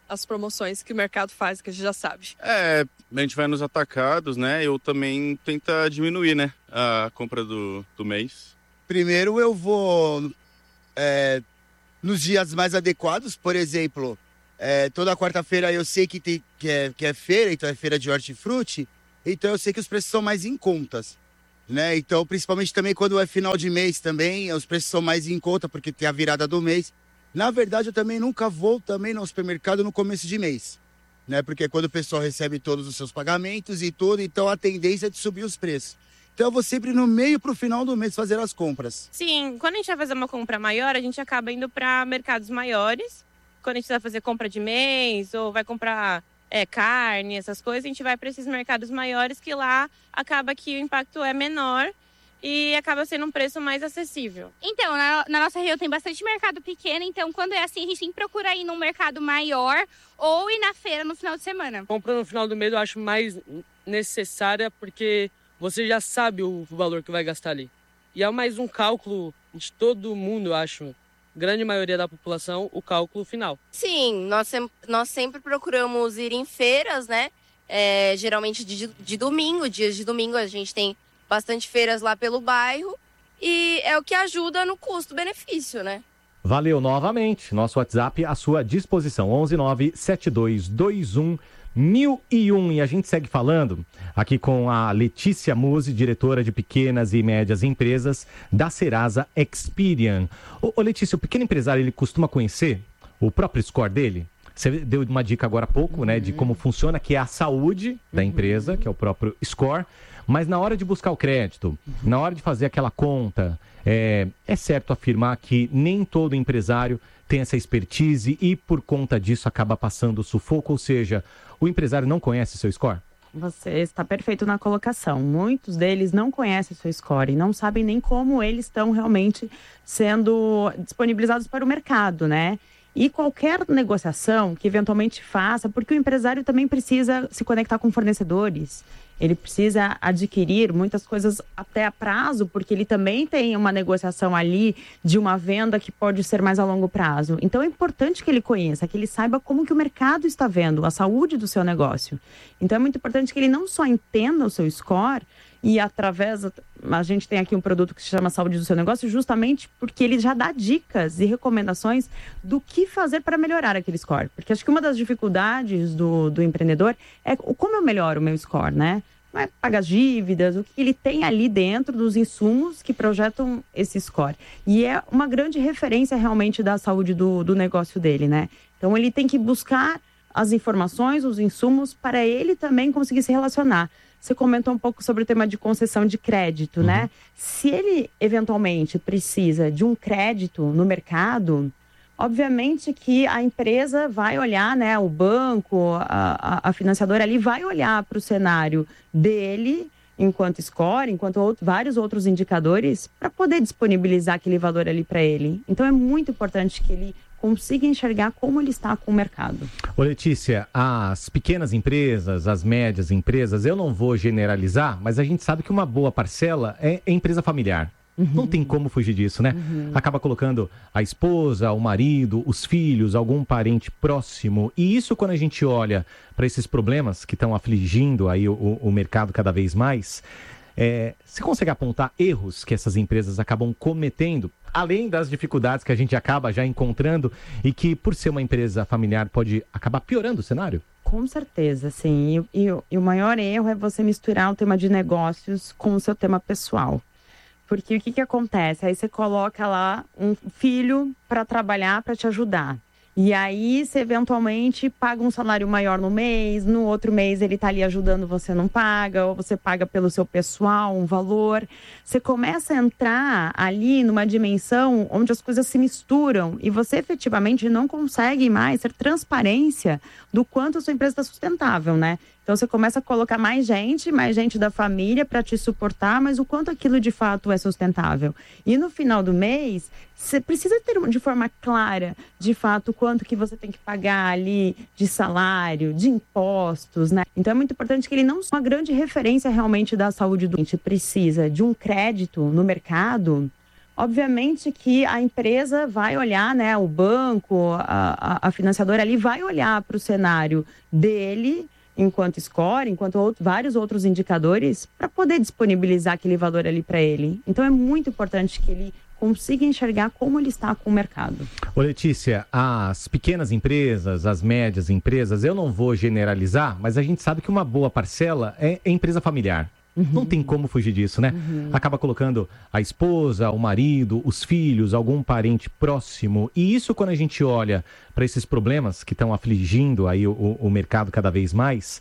as promoções que o mercado faz, que a gente já sabe. É, a gente vai nos atacados, né? Eu também tento diminuir, né, a compra do, do mês. Primeiro eu vou é, nos dias mais adequados, por exemplo, é, toda quarta-feira eu sei que, tem, que, é, que é feira, então é feira de hortifruti, então eu sei que os preços são mais em contas, né? Então, principalmente também quando é final de mês também, os preços são mais em conta, porque tem a virada do mês. Na verdade, eu também nunca vou também no supermercado no começo de mês, né? Porque é quando o pessoal recebe todos os seus pagamentos e tudo, então a tendência é de subir os preços. Então eu vou sempre no meio para o final do mês fazer as compras. Sim, quando a gente vai fazer uma compra maior, a gente acaba indo para mercados maiores. Quando a gente vai fazer compra de mês ou vai comprar é, carne, essas coisas, a gente vai para esses mercados maiores que lá acaba que o impacto é menor e acaba sendo um preço mais acessível. Então, na, na nossa região tem bastante mercado pequeno, então quando é assim, a gente tem que procurar ir num mercado maior ou ir na feira no final de semana. Compra no final do mês eu acho mais necessária porque você já sabe o valor que vai gastar ali. E é mais um cálculo de todo mundo, eu acho, grande maioria da população, o cálculo final. Sim, nós, sem, nós sempre procuramos ir em feiras, né? É, geralmente de, de domingo, dias de domingo a gente tem bastante feiras lá pelo bairro e é o que ajuda no custo-benefício, né? Valeu novamente. Nosso WhatsApp à sua disposição, onze nove sete dois dois um mil e um. E a gente segue falando aqui com a Letícia Musi, diretora de pequenas e médias empresas da Serasa Experian. Ô, ô Letícia, o pequeno empresário, ele costuma conhecer o próprio score dele? Você deu uma dica agora há pouco, uhum. né, de como funciona, que é a saúde da uhum. empresa, que é o próprio score. Mas na hora de buscar o crédito, uhum. na hora de fazer aquela conta, é, é certo afirmar que nem todo empresário tem essa expertise e por conta disso acaba passando sufoco, ou seja, o empresário não conhece seu score? Você está perfeito na colocação. Muitos deles não conhecem seu score e não sabem nem como eles estão realmente sendo disponibilizados para o mercado, né? E qualquer negociação que eventualmente faça, porque o empresário também precisa se conectar com fornecedores, ele precisa adquirir muitas coisas até a prazo, porque ele também tem uma negociação ali de uma venda que pode ser mais a longo prazo. Então é importante que ele conheça, que ele saiba como que o mercado está vendo, a saúde do seu negócio. Então é muito importante que ele não só entenda o seu score, e através, a gente tem aqui um produto que se chama Saúde do Seu Negócio, justamente porque ele já dá dicas e recomendações do que fazer para melhorar aquele score. Porque acho que uma das dificuldades do, do empreendedor é como eu melhoro o meu score, né? Não é pagar as dívidas, o que ele tem ali dentro dos insumos que projetam esse score. E é uma grande referência realmente da saúde do, do negócio dele, né? Então ele tem que buscar as informações, os insumos, para ele também conseguir se relacionar. Você comentou um pouco sobre o tema de concessão de crédito, uhum. né? Se ele, eventualmente, precisa de um crédito no mercado, obviamente que a empresa vai olhar, né? O banco, a, a, a financiadora ali vai olhar para o cenário dele, enquanto score, enquanto outro, vários outros indicadores, para poder disponibilizar aquele valor ali para ele. Então, é muito importante que ele consiga enxergar como ele está com o mercado. Ô Letícia, as pequenas empresas, as médias empresas, eu não vou generalizar, mas a gente sabe que uma boa parcela é, é empresa familiar. Uhum. Não tem como fugir disso, né? Uhum. Acaba colocando a esposa, o marido, os filhos, algum parente próximo. E isso, quando a gente olha para esses problemas que estão afligindo aí o, o mercado cada vez mais, é, você consegue apontar erros que essas empresas acabam cometendo, além das dificuldades que a gente acaba já encontrando e que, por ser uma empresa familiar, pode acabar piorando o cenário? Com certeza, sim. E, e, e o maior erro é você misturar o tema de negócios com o seu tema pessoal. Porque o que, que acontece? Aí você coloca lá um filho para trabalhar, para te ajudar. E aí você eventualmente paga um salário maior no mês, no outro mês ele está ali ajudando, você não paga, ou você paga pelo seu pessoal um valor. Você começa a entrar ali numa dimensão onde as coisas se misturam e você efetivamente não consegue mais ter transparência do quanto a sua empresa está sustentável, né? Então você começa a colocar mais gente, mais gente da família para te suportar, mas o quanto aquilo de fato é sustentável. E no final do mês, você precisa ter de forma clara, de fato, quanto que você tem que pagar ali de salário, de impostos, né? Então é muito importante que ele não seja uma grande referência realmente da saúde do cliente. Precisa de um crédito no mercado, Obviamente que a empresa vai olhar, né, o banco, a, a, a financiadora ali vai olhar para o cenário dele, enquanto score, enquanto outro, vários outros indicadores, para poder disponibilizar aquele valor ali para ele. Então é muito importante que ele consiga enxergar como ele está com o mercado. Ô Letícia, as pequenas empresas, as médias empresas, eu não vou generalizar, mas a gente sabe que uma boa parcela é, é empresa familiar. Uhum. Não tem como fugir disso, né? Uhum. Acaba colocando a esposa, o marido, os filhos, algum parente próximo. E isso, quando a gente olha para esses problemas que estão afligindo aí o, o mercado cada vez mais,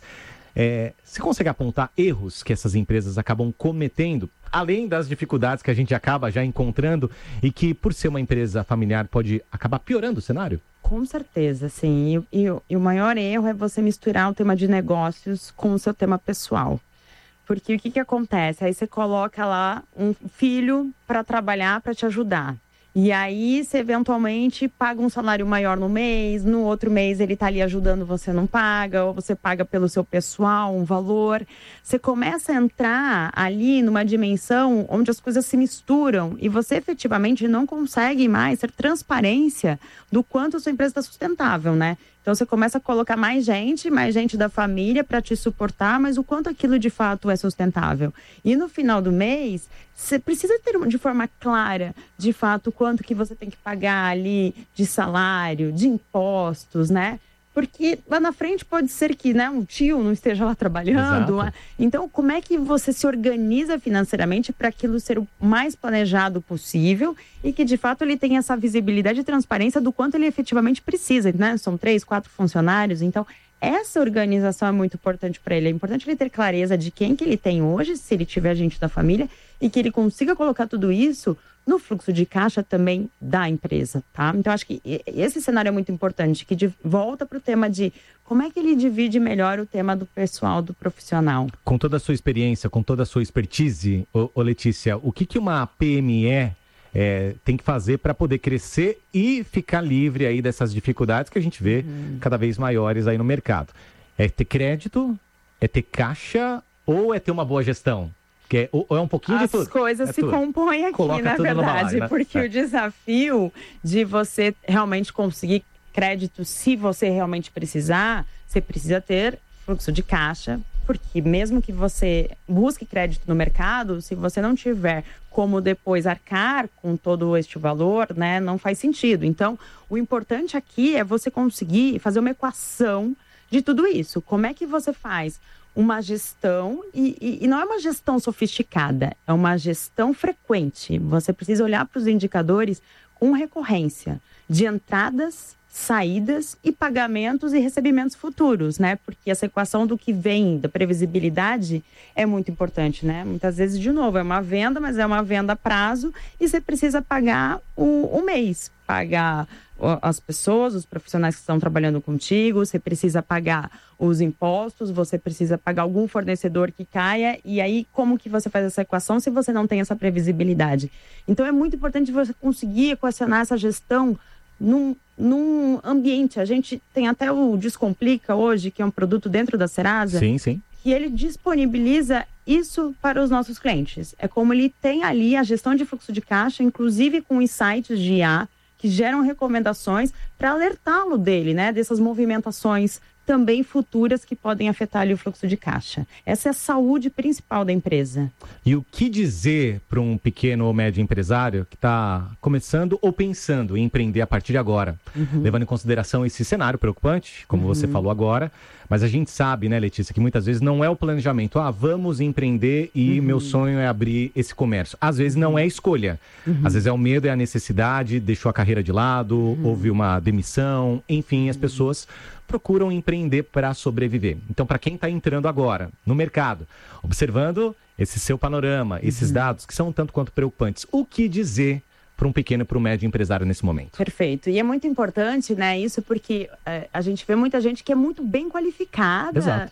é, você consegue apontar erros que essas empresas acabam cometendo, além das dificuldades que a gente acaba já encontrando e que, por ser uma empresa familiar, pode acabar piorando o cenário? Com certeza, sim. E, e, e o maior erro é você misturar o tema de negócios com o seu tema pessoal. Porque o que que acontece? Aí você coloca lá um filho para trabalhar, para te ajudar. E aí você eventualmente paga um salário maior no mês, no outro mês ele tá ali ajudando, você não paga, ou você paga pelo seu pessoal um valor. Você começa a entrar ali numa dimensão onde as coisas se misturam e você efetivamente não consegue mais ter transparência do quanto a sua empresa está sustentável, né? Então você começa a colocar mais gente, mais gente da família para te suportar, mas o quanto aquilo de fato é sustentável. E no final do mês, você precisa ter de forma clara, de fato, quanto que você tem que pagar ali de salário, de impostos, né? Porque lá na frente pode ser que, né, um tio não esteja lá trabalhando. Exato. Então, como é que você se organiza financeiramente para aquilo ser o mais planejado possível e que, de fato, ele tenha essa visibilidade e transparência do quanto ele efetivamente precisa, né? São três, quatro funcionários, então essa organização é muito importante para ele. É importante ele ter clareza de quem que ele tem hoje, se ele tiver gente da família, e que ele consiga colocar tudo isso no fluxo de caixa também da empresa, tá? Então, acho que esse cenário é muito importante, que de, volta para o tema de como é que ele divide melhor o tema do pessoal, do profissional. Com toda a sua experiência, com toda a sua expertise, ô, ô Letícia, o que, que uma P M E é, tem que fazer para poder crescer e ficar livre aí dessas dificuldades que a gente vê uhum. cada vez maiores aí no mercado? É ter crédito? É ter caixa? Ou é ter uma boa gestão? Que é, ou é um pouquinho As de tudo. As coisas é se tudo. compõem aqui, Coloca na verdade, balaio, né? porque é. o desafio de você realmente conseguir crédito, se você realmente precisar, você precisa ter fluxo de caixa, porque mesmo que você busque crédito no mercado, se você não tiver como depois arcar com todo este valor, né, não faz sentido. Então, o importante aqui é você conseguir fazer uma equação de tudo isso. Como é que você faz uma gestão, e, e, e não é uma gestão sofisticada, é uma gestão frequente. Você precisa olhar para os indicadores com recorrência de entradas, saídas e pagamentos e recebimentos futuros, né? Porque essa equação do que vem, da previsibilidade, é muito importante, né? Muitas vezes, de novo, é uma venda, mas é uma venda a prazo e você precisa pagar o, o mês, pagar as pessoas, os profissionais que estão trabalhando contigo, você precisa pagar os impostos, você precisa pagar algum fornecedor que caia, e aí como que você faz essa equação se você não tem essa previsibilidade? Então é muito importante você conseguir equacionar essa gestão num, num ambiente. A gente tem até o Descomplica hoje, que é um produto dentro da Serasa, sim, sim. que ele disponibiliza isso para os nossos clientes. É como ele tem ali a gestão de fluxo de caixa, inclusive com insights de I A, que geram recomendações para alertá-lo dele, né, dessas movimentações também futuras que podem afetar ali o fluxo de caixa. Essa é a saúde principal da empresa. E o que dizer para um pequeno ou médio empresário que está começando ou pensando em empreender a partir de agora, uhum. levando em consideração esse cenário preocupante, como uhum. você falou agora, mas a gente sabe, né, Letícia, que muitas vezes não é o planejamento. Ah, vamos empreender e uhum. meu sonho é abrir esse comércio. Às vezes não é escolha. Uhum. Às vezes é o medo, é a necessidade, deixou a carreira de lado, uhum. houve uma demissão, enfim, as pessoas procuram empreender para sobreviver. Então, para quem está entrando agora no mercado, observando esse seu panorama, esses uhum. dados que são um tanto quanto preocupantes, o que dizer para um pequeno e para um médio empresário nesse momento? Perfeito. E é muito importante, né, isso, porque é, a gente vê muita gente que é muito bem qualificada. Exato.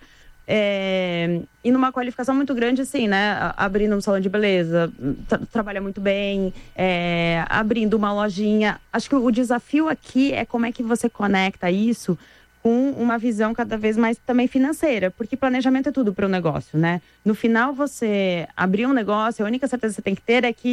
É, e numa qualificação muito grande, assim, né? Abrindo um salão de beleza, tra- trabalha muito bem, é, abrindo uma lojinha. Acho que o desafio aqui é como é que você conecta isso com uma visão cada vez mais também financeira, porque planejamento é tudo para o negócio, né? No final, você abrir um negócio, a única certeza que você tem que ter é que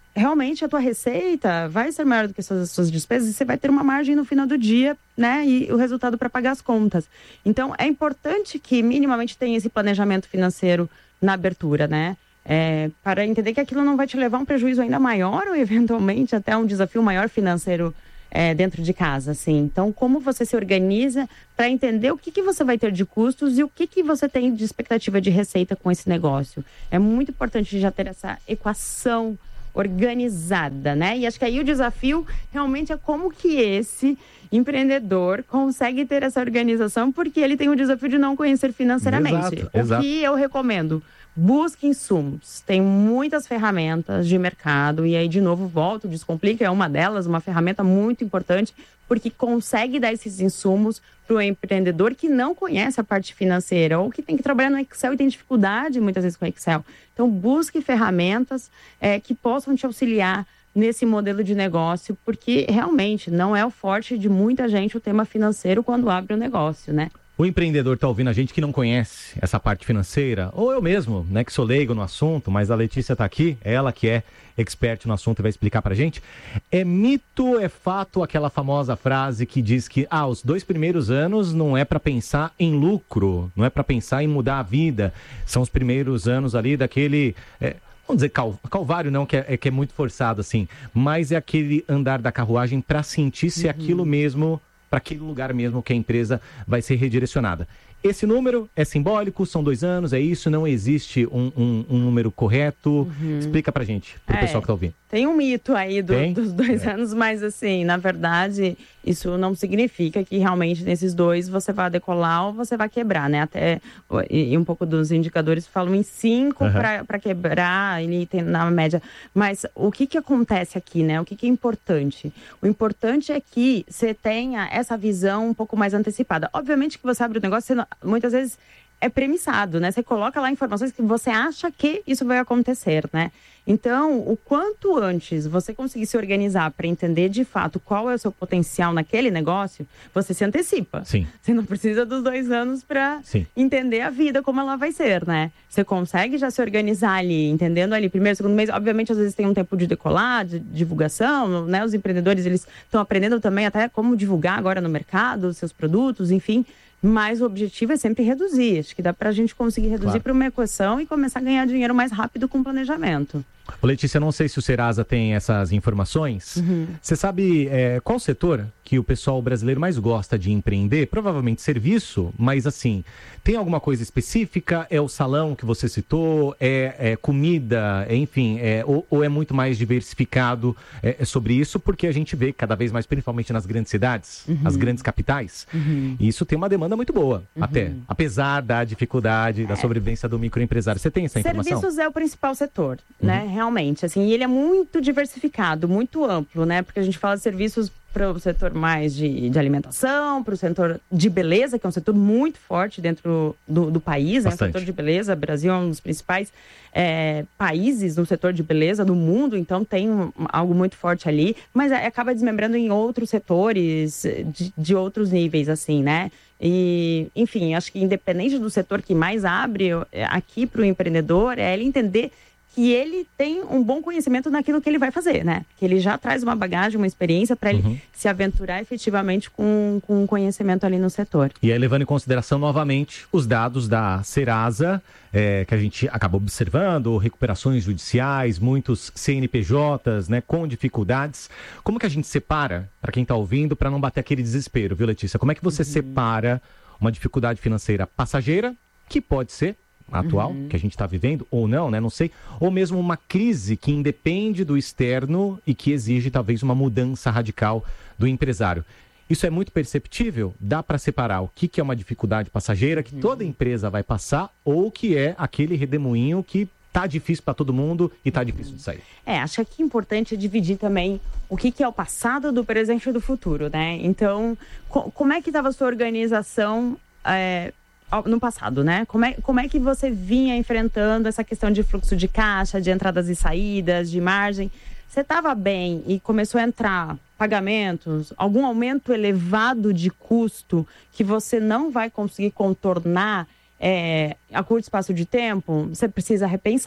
realmente a tua receita vai ser maior do que as suas, as suas despesas e você vai ter uma margem no final do dia, né? E o resultado para pagar as contas. Então, é importante que minimamente tenha esse planejamento financeiro na abertura, né? É, para entender que aquilo não vai te levar a um prejuízo ainda maior ou, eventualmente, até um desafio maior financeiro é, dentro de casa, assim. Então, como você se organiza para entender o que, que você vai ter de custos e o que, que você tem de expectativa de receita com esse negócio. É muito importante já ter essa equação organizada, né? E acho que aí o desafio realmente é como que esse empreendedor consegue ter essa organização, porque ele tem o desafio de não conhecer financeiramente. Exato, o exato. que eu recomendo? Busque insumos. Tem muitas ferramentas de mercado e aí, de novo, volto, Descomplica é uma delas, uma ferramenta muito importante, porque consegue dar esses insumos para o empreendedor que não conhece a parte financeira ou que tem que trabalhar no Excel e tem dificuldade muitas vezes com o Excel. Então, busque ferramentas é, que possam te auxiliar nesse modelo de negócio, porque realmente não é o forte de muita gente o tema financeiro quando abre o negócio, né? O empreendedor está ouvindo a gente que não conhece essa parte financeira, ou eu mesmo, né, que sou leigo no assunto, mas a Letícia está aqui, ela que é expert no assunto e vai explicar pra gente. É mito, é fato aquela famosa frase que diz que ah, os dois primeiros anos não é para pensar em lucro, não é para pensar em mudar a vida, são os primeiros anos ali daquele... É, vamos dizer cal, calvário não, que é, é, que é muito forçado assim, mas é aquele andar da carruagem para sentir se é aquilo mesmo... para aquele lugar mesmo que a empresa vai ser redirecionada. Esse número é simbólico, são dois anos, é isso, não existe um, um, um número correto. Uhum. Explica pra gente, pro é, pessoal que tá ouvindo. Tem um mito aí do, dos dois é. anos, mas assim, na verdade, isso não significa que realmente nesses dois você vai decolar ou você vai quebrar, né? Até e, e um pouco dos indicadores falam em cinco uhum. para quebrar, ele tem na média. Mas o que que acontece aqui, né? O que que é importante? O importante é que você tenha essa visão um pouco mais antecipada. Obviamente que você abre o negócio, você não, muitas vezes é premissado, né? Você coloca lá informações que você acha que isso vai acontecer, né? Então, o quanto antes você conseguir se organizar para entender de fato qual é o seu potencial naquele negócio, você se antecipa. Sim. Você não precisa dos dois anos para entender a vida, como ela vai ser, né? Você consegue já se organizar ali, entendendo ali primeiro, segundo mês. Obviamente, às vezes tem um tempo de decolar, de divulgação, né? Os empreendedores, eles estão aprendendo também até como divulgar agora no mercado os seus produtos, enfim. Mas o objetivo é sempre reduzir. Acho que dá pra gente conseguir reduzir claro. para uma equação e começar a ganhar dinheiro mais rápido com planejamento. Ô Letícia, não sei se o Serasa tem essas informações. Uhum. Você sabe é, qual setor que o pessoal brasileiro mais gosta de empreender? Provavelmente serviço, mas assim, tem alguma coisa específica? É o salão que você citou? É, é comida? É, enfim, é, ou, ou é muito mais diversificado é, é sobre isso? Porque a gente vê cada vez mais, principalmente nas grandes cidades, uhum. as grandes capitais, uhum. e isso tem uma demanda muito boa, uhum. até. Apesar da dificuldade, é. da sobrevivência do microempresário. Você tem essa informação? Serviços é o principal setor, uhum. né? Realmente, assim, e ele é muito diversificado, muito amplo, né? Porque a gente fala de serviços para o setor mais de, de alimentação, para o setor de beleza, que é um setor muito forte dentro do, do país, né? O setor de beleza, o Brasil é um dos principais é, países no setor de beleza do mundo, então tem um, algo muito forte ali, mas é, acaba desmembrando em outros setores de, de outros níveis, assim, né? E, enfim, acho que independente do setor que mais abre aqui para o empreendedor, é ele entender que ele tem um bom conhecimento naquilo que ele vai fazer, né? Que ele já traz uma bagagem, uma experiência para ele uhum. se aventurar efetivamente com, com conhecimento ali no setor. E aí, levando em consideração novamente os dados da Serasa, é, que a gente acaba observando, recuperações judiciais, muitos C N P Js, né, com dificuldades. Como que a gente separa, para quem está ouvindo, para não bater aquele desespero, viu, Letícia? Como é que você uhum. separa uma dificuldade financeira passageira, que pode ser atual, uhum. que a gente está vivendo, ou não, né? Não sei. Ou mesmo uma crise que independe do externo e que exige talvez uma mudança radical do empresário. Isso é muito perceptível? Dá para separar o que, que é uma dificuldade passageira que uhum. toda empresa vai passar ou que é aquele redemoinho que tá difícil para todo mundo e tá difícil de sair. É, acho que é importante dividir também o que, que é o passado, do presente e do futuro, né? Então, co- como é que estava a sua organização é, no passado, né? Como é, como é que você vinha enfrentando essa questão de fluxo de caixa, de entradas e saídas, de margem? Você estava bem e começou a entrar pagamentos, algum aumento elevado de custo que você não vai conseguir contornar é, a curto espaço de tempo, você precisa repensar.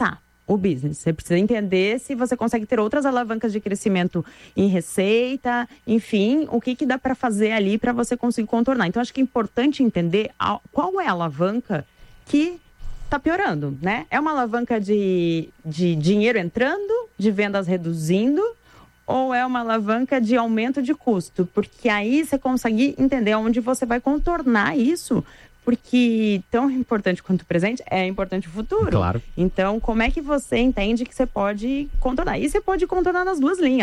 o business. Você precisa entender se você consegue ter outras alavancas de crescimento em receita, enfim, o que, que dá para fazer ali para você conseguir contornar. Então, acho que é importante entender a, qual é a alavanca que está piorando, né? É uma alavanca de, de dinheiro entrando, de vendas reduzindo, ou é uma alavanca de aumento de custo? Porque aí você consegue entender onde você vai contornar isso, porque tão importante quanto o presente é importante o futuro. Claro. Então, como é que você entende que você pode contornar? E você pode contornar nas duas linhas.